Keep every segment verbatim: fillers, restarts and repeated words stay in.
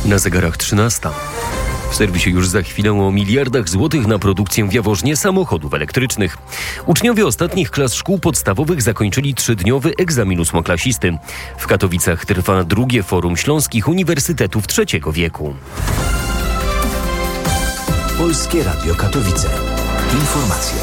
Na zegarach trzynasta. W serwisie już za chwilę o miliardach złotych na produkcję w Jaworznie samochodów elektrycznych. Uczniowie ostatnich klas szkół podstawowych zakończyli trzydniowy egzamin ósmoklasisty. W Katowicach trwa drugie forum śląskich uniwersytetów trzeciego wieku. Polskie Radio Katowice. Informacje.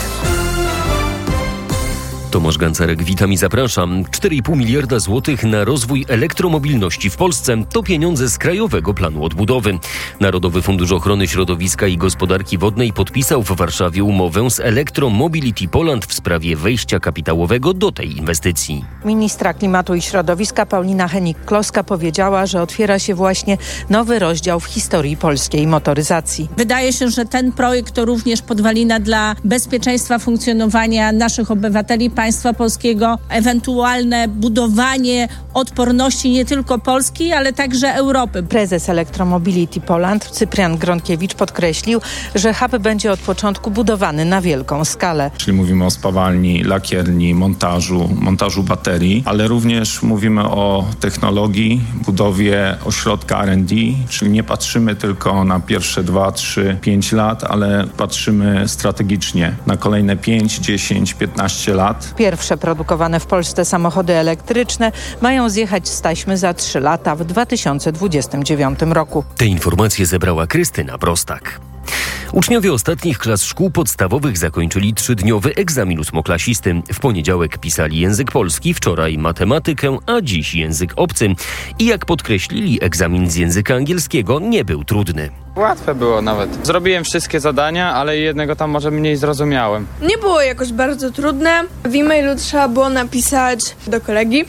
Tomasz Gancarek, witam i zapraszam. cztery i pół miliarda złotych na rozwój elektromobilności w Polsce to pieniądze z Krajowego Planu Odbudowy. Narodowy Fundusz Ochrony Środowiska i Gospodarki Wodnej podpisał w Warszawie umowę z Electromobility Poland w sprawie wejścia kapitałowego do tej inwestycji. Ministra Klimatu i Środowiska Paulina Hennig-Kloska powiedziała, że otwiera się właśnie nowy rozdział w historii polskiej motoryzacji. Wydaje się, że ten projekt to również podwalina dla bezpieczeństwa funkcjonowania naszych obywateli, państwa polskiego, ewentualne budowanie odporności nie tylko Polski, ale także Europy. Prezes Electromobility Poland Cyprian Gronkiewicz podkreślił, że hub będzie od początku budowany na wielką skalę. Czyli mówimy o spawalni, lakierni, montażu, montażu baterii, ale również mówimy o technologii, budowie ośrodka R and D, czyli nie patrzymy tylko na pierwsze dwa, trzy, pięć lat, ale patrzymy strategicznie na kolejne pięć, dziesięć, piętnaście lat. Pierwsze produkowane w Polsce samochody elektryczne mają zjechać z taśmy za trzy lata w dwa tysiące dwudziestym dziewiątym roku. Te informacje zebrała Krystyna Prostak. Uczniowie ostatnich klas szkół podstawowych zakończyli trzydniowy egzamin ósmoklasisty. W poniedziałek pisali język polski, wczoraj matematykę, a dziś język obcy. I jak podkreślili, egzamin z języka angielskiego nie był trudny. Łatwe było nawet. Zrobiłem wszystkie zadania, ale jednego tam może mniej zrozumiałem. Nie było jakoś bardzo trudne. W e-mailu trzeba było napisać do kolegi,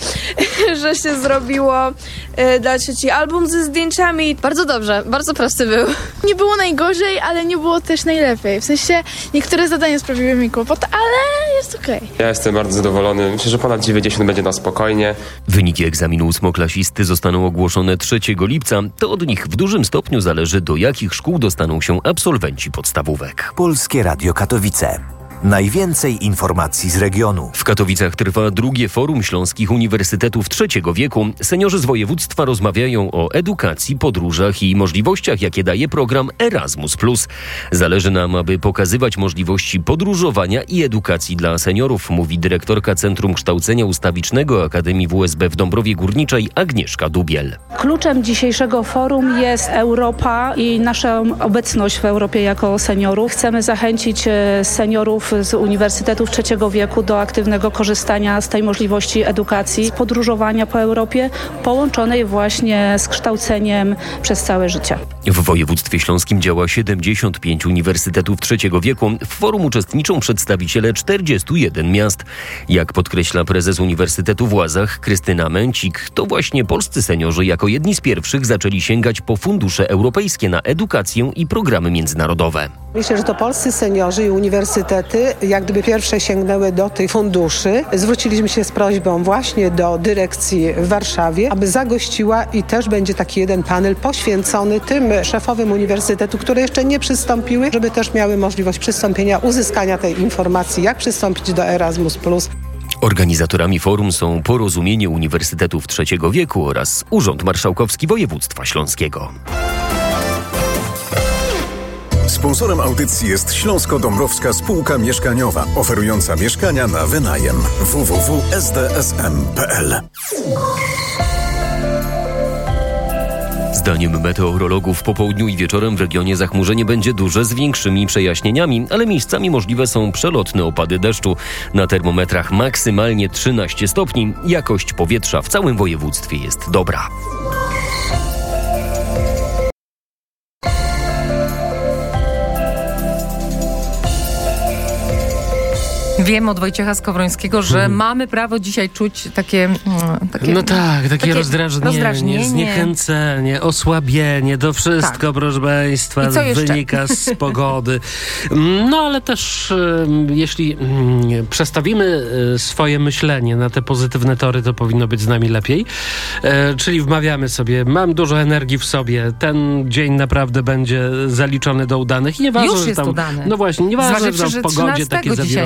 że się zrobiło y, dla trzeci album ze zdjęciami. Bardzo dobrze, bardzo prosty był. Nie było najgorzej, ale nie było też najlepiej. W sensie niektóre zadania sprawiły mi kłopot, ale jest okej. Okay. Ja jestem bardzo zadowolony. Myślę, że ponad dziewięćdziesiąt będzie na spokojnie. Wyniki egzaminu ósmoklasisty zostaną ogłoszone trzeciego lipca. To od nich w dużym stopniu zależy, do jakich szkół dostaną się absolwenci podstawówek. Polskie Radio Katowice. Najwięcej informacji z regionu. W Katowicach trwa drugie forum śląskich uniwersytetów trzeciego wieku. Seniorzy z województwa rozmawiają o edukacji, podróżach i możliwościach, jakie daje program Erasmus plus. Zależy nam, aby pokazywać możliwości podróżowania i edukacji dla seniorów, mówi dyrektorka Centrum Kształcenia Ustawicznego Akademii W S B w Dąbrowie Górniczej Agnieszka Dubiel. Kluczem dzisiejszego forum jest Europa i nasza obecność w Europie jako seniorów. Chcemy zachęcić seniorów z uniwersytetów trzeciego wieku do aktywnego korzystania z tej możliwości edukacji, podróżowania po Europie, połączonej właśnie z kształceniem przez całe życie. W województwie śląskim działa siedemdziesiąt pięć uniwersytetów trzeciego wieku. W forum uczestniczą przedstawiciele czterdziestu jeden miast. Jak podkreśla prezes Uniwersytetu w Łazach Krystyna Męcik, to właśnie polscy seniorzy jako jedni z pierwszych zaczęli sięgać po fundusze europejskie na edukację i programy międzynarodowe. Myślę, że to polscy seniorzy i uniwersytety jak gdyby pierwsze sięgnęły do tych funduszy. Zwróciliśmy się z prośbą właśnie do dyrekcji w Warszawie, aby zagościła i też będzie taki jeden panel poświęcony tym szefowym uniwersytetu, które jeszcze nie przystąpiły, żeby też miały możliwość przystąpienia, uzyskania tej informacji, jak przystąpić do Erasmus plus. Organizatorami forum są Porozumienie Uniwersytetów Trzeciego Wieku oraz Urząd Marszałkowski Województwa Śląskiego. Sponsorem audycji jest Śląsko-Dąbrowska Spółka Mieszkaniowa, oferująca mieszkania na wynajem. w w w kropka s d s m kropka p l. Zdaniem meteorologów po południu i wieczorem w regionie zachmurzenie będzie duże z większymi przejaśnieniami, ale miejscami możliwe są przelotne opady deszczu. Na termometrach maksymalnie trzynaście stopni. Jakość powietrza w całym województwie jest dobra. Wiem od Wojciecha Skowrońskiego, że hmm. mamy prawo dzisiaj czuć takie... takie no tak, takie, takie rozdrażnienie, rozdrażnienie, zniechęcenie, osłabienie, to wszystko, tak. Proszę Państwa, wynika z pogody. No ale też jeśli przestawimy swoje myślenie na te pozytywne tory, to powinno być z nami lepiej. Czyli wmawiamy sobie, mam dużo energii w sobie, ten dzień naprawdę będzie zaliczony do udanych. I nieważne, Już jest tam, udany. No właśnie, nieważne, że w pogodzie takie zawirowania.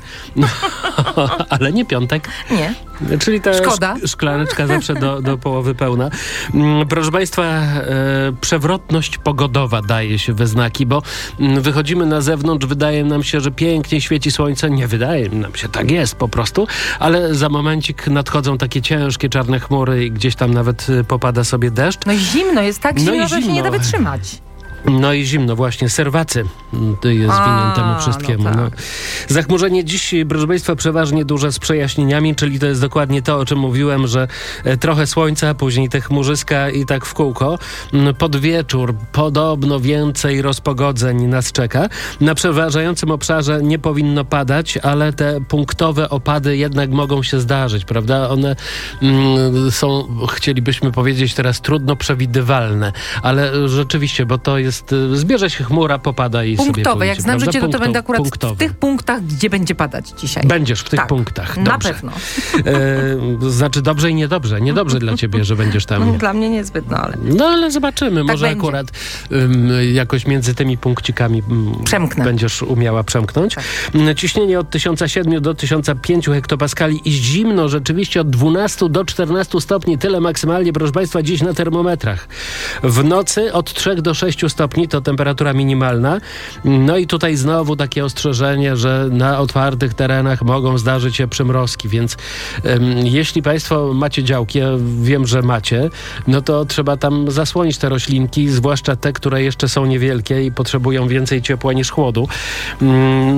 No. Ale nie piątek. Nie. Czyli ta Szkoda. Szk- szklaneczka zawsze do, do połowy pełna. Proszę Państwa, e, przewrotność pogodowa daje się we znaki, bo m, wychodzimy na zewnątrz, wydaje nam się, że pięknie świeci słońce. Nie wydaje nam się, tak jest po prostu, ale za momencik nadchodzą takie ciężkie czarne chmury i gdzieś tam nawet popada sobie deszcz. No i zimno, jest tak zimno, no że się nie da wytrzymać. No i zimno, właśnie, serwacy to jest winien temu wszystkiemu. No tak. No. Zachmurzenie dziś, proszę Państwa, przeważnie duże z przejaśnieniami, czyli to jest dokładnie to, o czym mówiłem, że trochę słońca, później te chmurzyska i tak w kółko. Pod wieczór podobno więcej rozpogodzeń nas czeka. Na przeważającym obszarze nie powinno padać, ale te punktowe opady jednak mogą się zdarzyć, prawda? One mm, są, chcielibyśmy powiedzieć teraz, trudno przewidywalne, ale rzeczywiście, bo to jest zbierze się chmura, popada i punktowe. sobie pójdzie. Jak znam prawda? życie, to, to Punkto, będę akurat punktowe. w tych punktach, gdzie będzie padać dzisiaj. Będziesz w tych tak. punktach. Na Dobrze. pewno. E, znaczy dobrze i niedobrze. Niedobrze dla ciebie, że będziesz tam. No, dla mnie niezbyt, no ale... No ale zobaczymy. Tak Może będzie. akurat um, jakoś między tymi punkcikami um, Przemknę. będziesz umiała przemknąć. Tak. Ciśnienie od tysiąc siedem do tysiąc pięć hektopaskali i zimno rzeczywiście od dwunastu do czternastu stopni. Tyle maksymalnie, proszę Państwa, dziś na termometrach. W nocy od trzech do sześciu stopni to temperatura minimalna. No i tutaj znowu takie ostrzeżenie, że na otwartych terenach mogą zdarzyć się przymrozki, więc um, jeśli Państwo macie działki, ja wiem, że macie, no to trzeba tam zasłonić te roślinki, zwłaszcza te, które jeszcze są niewielkie i potrzebują więcej ciepła niż chłodu. Um,